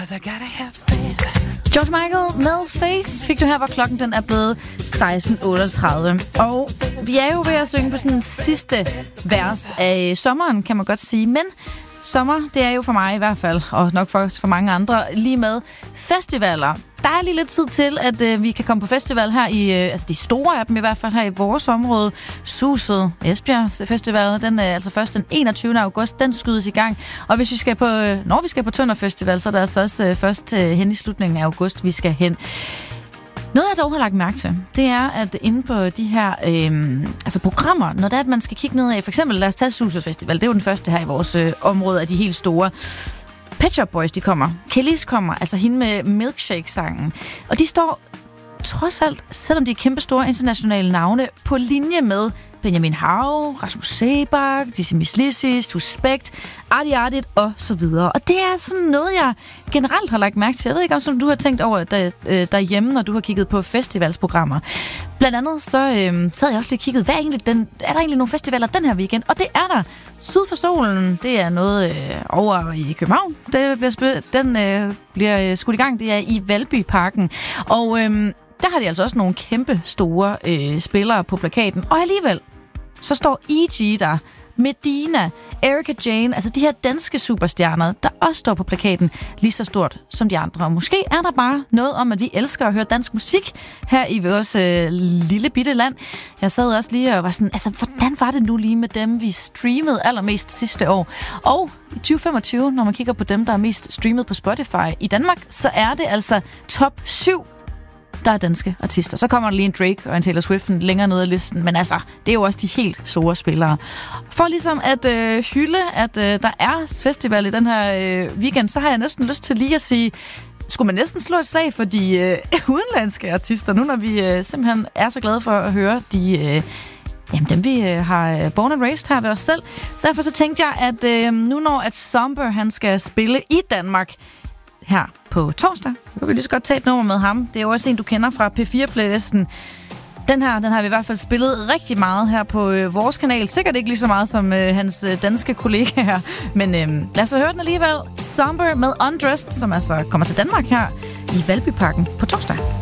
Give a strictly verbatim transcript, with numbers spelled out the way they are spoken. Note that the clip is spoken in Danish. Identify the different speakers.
Speaker 1: 'cause I gotta have faith.
Speaker 2: George Michael med Faith fik du her, hvor klokken den er blevet seksten otteogtredive. Og vi er jo ved at synge på sådan en sidste vers af sommeren, kan man godt sige. Men sommer, det er jo for mig i hvert fald, og nok for, for mange andre, lige med festivaler. Der er lige lidt tid til, at øh, vi kan komme på festival her i, øh, altså de store af dem i hvert fald her i vores område. Suset, Esbjerg Festival, den er altså først den enogtyvende august, den skydes i gang. Og hvis vi skal på, øh, når vi skal på Tønder Festival, så er der altså også øh, først øh, hen i slutningen af august, vi skal hen. Noget, jeg dog har lagt mærke til, det er, at inde på de her øh, altså programmer, når det er, at man skal kigge ned af, for eksempel lad os tage Suset Festival, det er jo den første her i vores øh, område af de helt store. Pet Shop Boys, de kommer. Kellys kommer, altså hende med Milkshake-sangen. Og de står trods alt, selvom de er kæmpe store internationale navne, på linje med Benjamin Hav, Rasmus Sebak, Dizzy Miss Lizzys, Tuspekt, Arti Artit og så videre. Og det er sådan noget, jeg generelt har lagt mærke til. Jeg ved ikke, om som du har tænkt over der, øh, derhjemme, når du har kigget på festivalsprogrammer. Blandt andet så, øh, så havde jeg også lige kigget, hvad er, egentlig den, er der egentlig nogle festivaler den her weekend? Og det er der. Syd for Solen, det er noget øh, over i København. Det bliver spil- den øh, bliver skudt i gang. Det er i Valbyparken. Og øh, der har de altså også nogle kæmpe store øh, spillere på plakaten. Og alligevel, så står E G der, Medina, Erika Jane, altså de her danske superstjerner, der også står på plakaten lige så stort som de andre. Og måske er der bare noget om, at vi elsker at høre dansk musik her i vores øh, lille bitte land. Jeg sad også lige og var sådan, altså hvordan var det nu lige med dem, vi streamede allermest sidste år? Og i tyve femogtyve, når man kigger på dem, der er mest streamet på Spotify i Danmark, så er det altså top syv, der er danske artister. Så kommer der lige en Drake og en Taylor Swift længere ned ad listen, men altså, det er jo også de helt store spillere. For ligesom at øh, hylde, at øh, der er festival i den her øh, weekend, så har jeg næsten lyst til lige at sige, skulle man næsten slå et slag for de øh, udenlandske artister, nu når vi øh, simpelthen er så glade for at høre de... Øh, Jamen, dem vi øh, har born and raised her ved os selv. Derfor så tænkte jeg, at øh, nu når at Zomber, han skal spille i Danmark her på torsdag, så kan vi lige så godt tage et nummer med ham. Det er jo også en, du kender fra P fire-playlisten. Den her, den har vi i hvert fald spillet rigtig meget her på øh, vores kanal. Sikkert ikke lige så meget som øh, hans øh, danske kollega her. Men øh, lad os høre den alligevel. Zomber med Undressed, som altså kommer til Danmark her i Valbyparken på torsdag.